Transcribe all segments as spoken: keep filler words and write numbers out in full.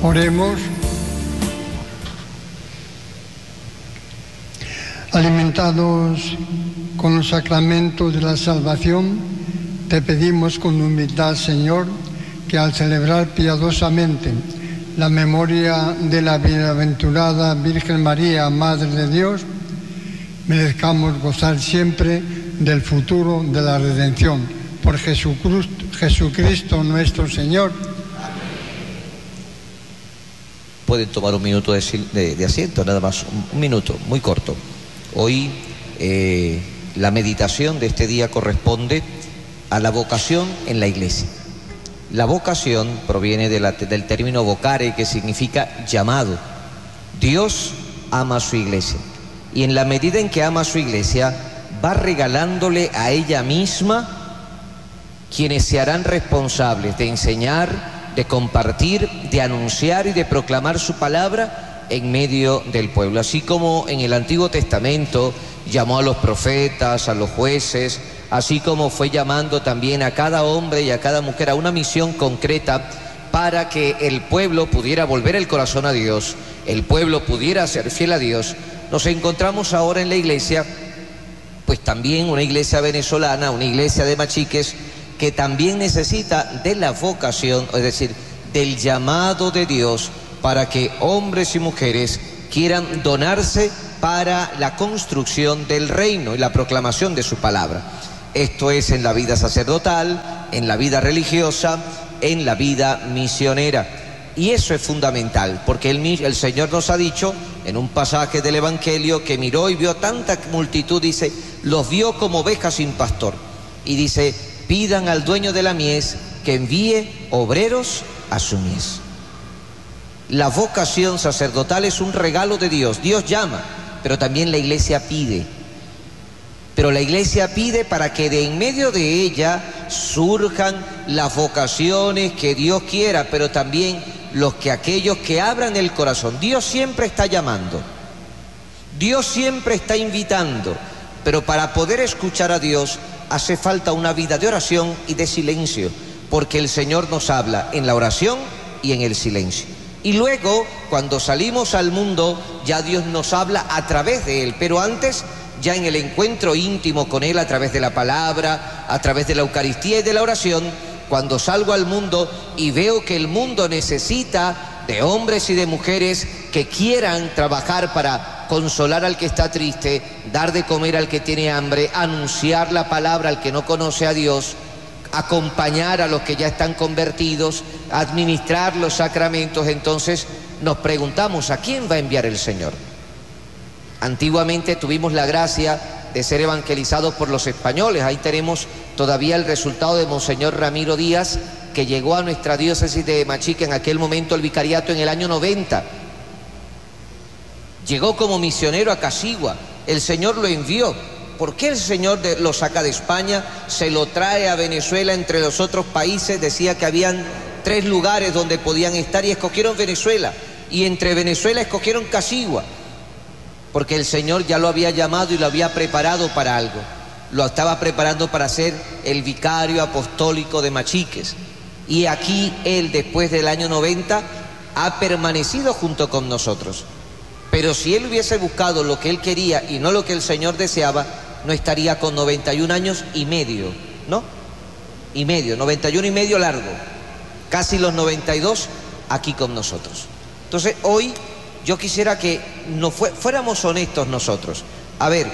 Oremos. Alimentados con los sacramentos de la salvación, te pedimos con humildad, Señor, que al celebrar piadosamente la memoria de la bienaventurada Virgen María, Madre de Dios, merezcamos gozar siempre del futuro de la redención. Por Jesucristo, Jesucristo nuestro Señor. Pueden tomar un minuto de, de, de asiento, nada más, un, un minuto, muy corto. Hoy eh, la meditación de este día corresponde a la vocación en la iglesia. La vocación proviene de la, del término vocare, que significa llamado. Dios ama a su iglesia y en la medida en que ama a su iglesia va regalándole a ella misma quienes se harán responsables de enseñar, de compartir, de anunciar y de proclamar su palabra en medio del pueblo. Así como en el Antiguo Testamento llamó a los profetas, a los jueces, así como fue llamando también a cada hombre y a cada mujer a una misión concreta para que el pueblo pudiera volver el corazón a Dios, el pueblo pudiera ser fiel a Dios. Nos encontramos ahora en la iglesia, pues también una iglesia venezolana, una iglesia de Machiques, que también necesita de la vocación, es decir, del llamado de Dios para que hombres y mujeres quieran donarse para la construcción del reino y la proclamación de su palabra. Esto es en la vida sacerdotal, en la vida religiosa, en la vida misionera. Y eso es fundamental, porque el, el Señor nos ha dicho en un pasaje del Evangelio que miró y vio tanta multitud, dice, los vio como ovejas sin pastor. Y dice, pidan al dueño de la mies que envíe obreros a su mies. La vocación sacerdotal es un regalo de Dios. Dios llama, pero también la iglesia pide. Pero la iglesia pide para que de en medio de ella surjan las vocaciones que Dios quiera, pero también los que aquellos que abran el corazón. Dios siempre está llamando, Dios siempre está invitando, pero para poder escuchar a Dios hace falta una vida de oración y de silencio, porque el Señor nos habla en la oración y en el silencio. Y luego, cuando salimos al mundo, ya Dios nos habla a través de Él, pero antes, ya en el encuentro íntimo con Él, a través de la palabra, a través de la Eucaristía y de la oración, cuando salgo al mundo y veo que el mundo necesita de hombres y de mujeres que quieran trabajar para consolar al que está triste, dar de comer al que tiene hambre, anunciar la palabra al que no conoce a Dios, acompañar a los que ya están convertidos, administrar los sacramentos, entonces nos preguntamos, ¿a quién va a enviar el Señor? Antiguamente tuvimos la gracia de ser evangelizados por los españoles. Ahí tenemos todavía el resultado de Monseñor Ramiro Díaz, que llegó a nuestra diócesis de Machique en aquel momento, el vicariato en el año noventa. Llegó como misionero a Casigua, el Señor lo envió. ¿Por qué el Señor lo saca de España, se lo trae a Venezuela entre los otros países? Decía que habían tres lugares donde podían estar y escogieron Venezuela. Y entre Venezuela escogieron Casigua, porque el Señor ya lo había llamado y lo había preparado para algo. Lo estaba preparando para ser el vicario apostólico de Machiques. Y aquí Él, después del año noventa, ha permanecido junto con nosotros. Pero si Él hubiese buscado lo que Él quería y no lo que el Señor deseaba, no estaría con noventa y un años y medio, ¿no? Y medio, noventa y uno y medio largo. Casi los noventa y dos aquí con nosotros. Entonces, hoy yo quisiera que nos fue, fuéramos honestos nosotros. A ver,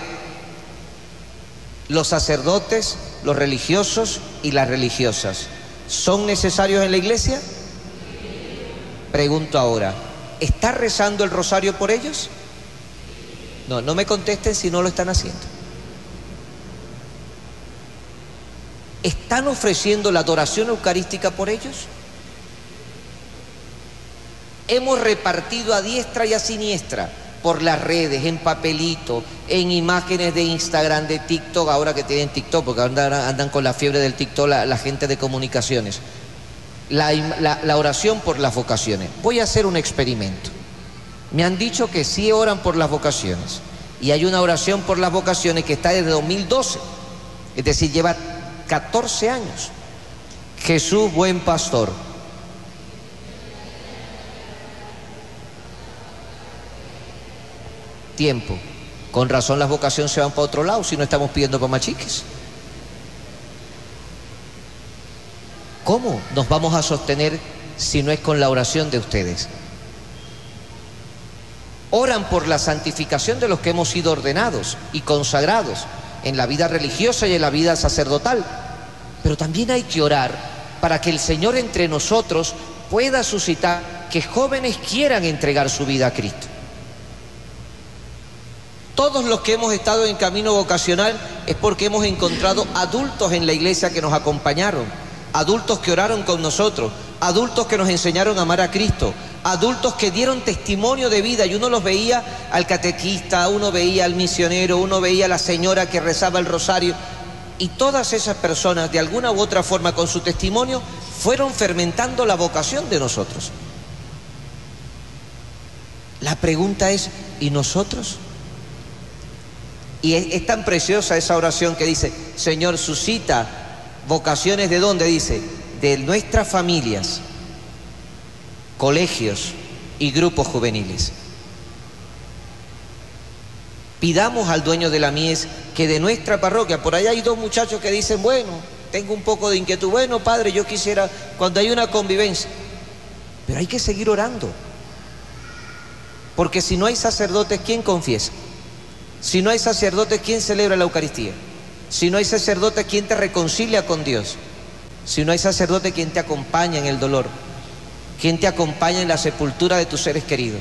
los sacerdotes, los religiosos y las religiosas, ¿son necesarios en la iglesia? Pregunto ahora, ¿está rezando el rosario por ellos? No, no me contesten si no lo están haciendo. ¿Están ofreciendo la adoración eucarística por ellos? Hemos repartido a diestra y a siniestra por las redes, en papelito, en imágenes de Instagram, de TikTok, ahora que tienen TikTok, porque andan, andan con la fiebre del TikTok la, la gente de comunicaciones. La, la, la oración por las vocaciones. Voy a hacer un experimento. Me han dicho que sí oran por las vocaciones. Y hay una oración por las vocaciones que está desde dos mil doce. Es decir, lleva catorce años. Jesús, buen pastor. tiempo. Con razón las vocaciones se van para otro lado si no estamos pidiendo para machiques. ¿Cómo nos vamos a sostener si no es con la oración de ustedes? Oran por la santificación de los que hemos sido ordenados y consagrados en la vida religiosa y en la vida sacerdotal. Pero también hay que orar para que el Señor entre nosotros pueda suscitar que jóvenes quieran entregar su vida a Cristo. Todos los que hemos estado en camino vocacional es porque hemos encontrado adultos en la iglesia que nos acompañaron, adultos que oraron con nosotros, adultos que nos enseñaron a amar a Cristo, adultos que dieron testimonio de vida, y uno los veía al catequista, uno veía al misionero, uno veía a la señora que rezaba el rosario, y todas esas personas de alguna u otra forma con su testimonio fueron fermentando la vocación de nosotros. La pregunta es, ¿y nosotros? Y es, es tan preciosa esa oración que dice, Señor, suscita vocaciones, ¿de dónde? Dice, de nuestras familias, colegios y grupos juveniles. Pidamos al dueño de la mies que de nuestra parroquia, por allá hay dos muchachos que dicen, bueno, tengo un poco de inquietud, bueno, padre, yo quisiera, cuando hay una convivencia, pero hay que seguir orando, porque si no hay sacerdotes, ¿quién confiesa? Si no hay sacerdotes, ¿quién celebra la Eucaristía? Si no hay sacerdotes, ¿quién te reconcilia con Dios? Si no hay sacerdote, ¿quién te acompaña en el dolor? ¿Quién te acompaña en la sepultura de tus seres queridos?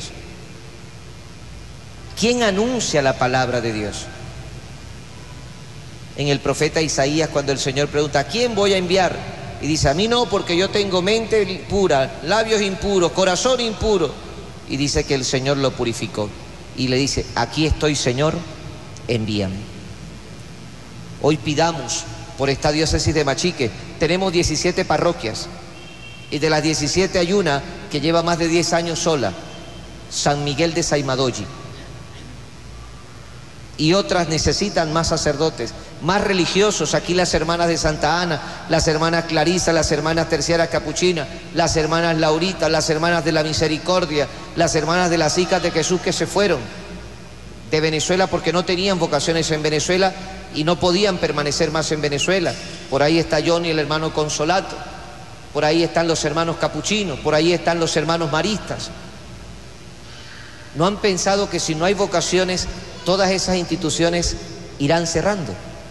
¿Quién anuncia la palabra de Dios? En el profeta Isaías, cuando el Señor pregunta, ¿a quién voy a enviar? Y dice, a mí no, porque yo tengo mente impura, labios impuros, corazón impuro. Y dice que el Señor lo purificó. Y le dice, aquí estoy, Señor, envíame. Hoy pidamos por esta diócesis de Machique. Tenemos diecisiete parroquias, y de las diecisiete hay una que lleva más de diez años sola, San Miguel de Saimadoyi, y otras necesitan más sacerdotes, más religiosos. Aquí las hermanas de Santa Ana, las hermanas Clarisa, las hermanas Terciaras Capuchinas, las hermanas Laurita, las hermanas de la Misericordia, las hermanas de las hijas de Jesús que se fueron de Venezuela porque no tenían vocaciones en Venezuela y no podían permanecer más en Venezuela. Por ahí está Johnny, el hermano Consolato, por ahí están los hermanos capuchinos, por ahí están los hermanos maristas. ¿No han pensado que si no hay vocaciones, todas esas instituciones irán cerrando?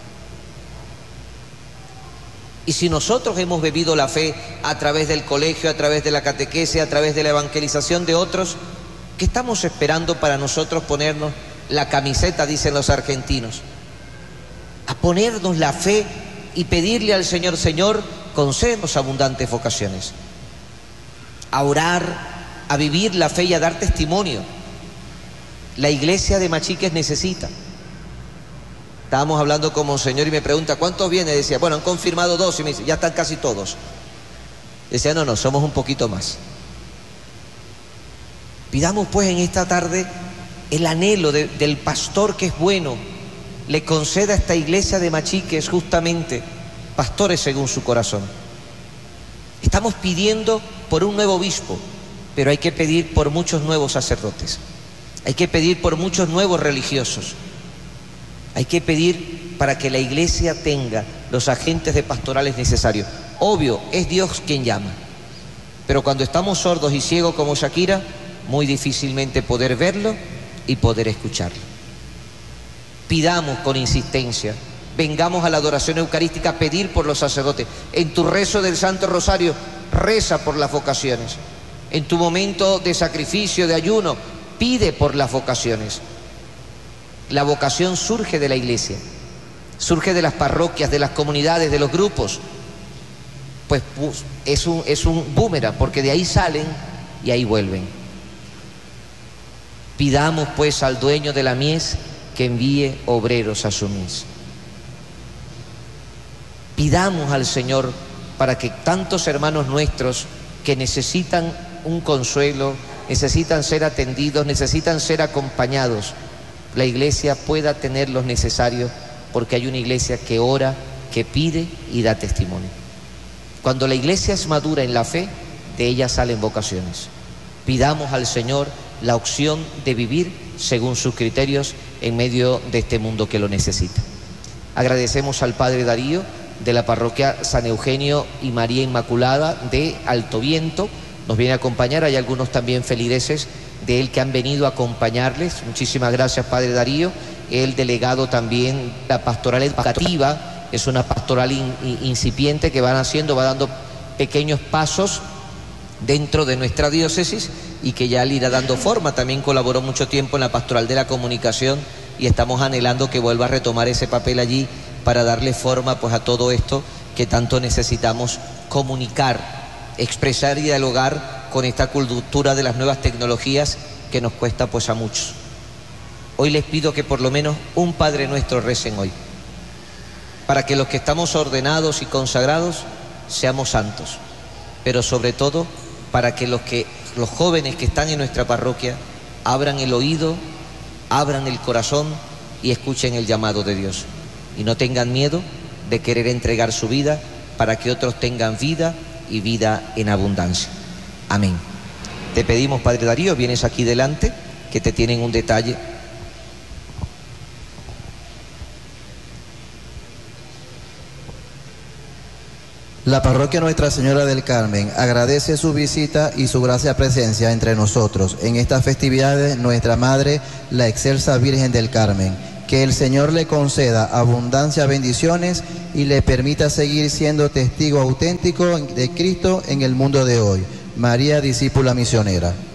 Y si nosotros hemos bebido la fe a través del colegio, a través de la catequesis, a través de la evangelización de otros, ¿qué estamos esperando para nosotros ponernos la camiseta, dicen los argentinos? A ponernos la fe y pedirle al Señor, Señor, concédenos abundantes vocaciones. A orar, a vivir la fe y a dar testimonio. La iglesia de Machiques necesita. Estábamos hablando con Monseñor y me pregunta, ¿cuántos vienen? Decía, bueno, han confirmado dos, y me dice, ya están casi todos. Decía, no, no, somos un poquito más. Pidamos pues en esta tarde el anhelo de, del pastor que es bueno, le conceda a esta iglesia de Machiques justamente pastores según su corazón. Estamos pidiendo por un nuevo obispo, pero hay que pedir por muchos nuevos sacerdotes. Hay que pedir por muchos nuevos religiosos. Hay que pedir para que la iglesia tenga los agentes de pastorales necesarios. Obvio, es Dios quien llama. Pero cuando estamos sordos y ciegos como Shakira, muy difícilmente poder verlo y poder escucharlo. Pidamos con insistencia, vengamos a la adoración eucarística a pedir por los sacerdotes. En tu rezo del Santo Rosario, reza por las vocaciones. En tu momento de sacrificio, de ayuno, pide por las vocaciones. La vocación surge de la iglesia, surge de las parroquias, de las comunidades, de los grupos. Pues es un, es un boomerang, porque de ahí salen y ahí vuelven. Pidamos pues al dueño de la mies que envíe obreros a su mies. Pidamos al Señor para que tantos hermanos nuestros que necesitan un consuelo, necesitan ser atendidos, necesitan ser acompañados, la iglesia pueda tener los necesarios, porque hay una iglesia que ora, que pide y da testimonio. Cuando la iglesia es madura en la fe, de ella salen vocaciones. Pidamos al Señor la opción de vivir según sus criterios en medio de este mundo que lo necesita. Agradecemos al Padre Darío de la parroquia San Eugenio y María Inmaculada de Alto Viento, nos viene a acompañar, hay algunos también feligreses de él que han venido a acompañarles. Muchísimas gracias, Padre Darío. El delegado también, la pastoral educativa, es una pastoral in, in, incipiente que van haciendo, va dando pequeños pasos dentro de nuestra diócesis y que ya le irá dando forma. También colaboró mucho tiempo en la pastoral de la comunicación y estamos anhelando que vuelva a retomar ese papel allí para darle forma pues a todo esto que tanto necesitamos comunicar, expresar y dialogar con esta cultura de las nuevas tecnologías que nos cuesta pues a muchos. Hoy les pido que por lo menos un Padre Nuestro recen hoy, para que los que estamos ordenados y consagrados seamos santos, pero sobre todo para que los, que, los jóvenes que están en nuestra parroquia abran el oído, abran el corazón y escuchen el llamado de Dios y no tengan miedo de querer entregar su vida para que otros tengan vida y vida en abundancia. Amén. Te pedimos, Padre Darío, vienes aquí delante, que te tienen un detalle. La parroquia Nuestra Señora del Carmen agradece su visita y su gracia presencia entre nosotros en estas festividades. Nuestra Madre, la excelsa Virgen del Carmen, que el Señor le conceda abundancia, bendiciones y le permita seguir siendo testigo auténtico de Cristo en el mundo de hoy. María, discípula misionera.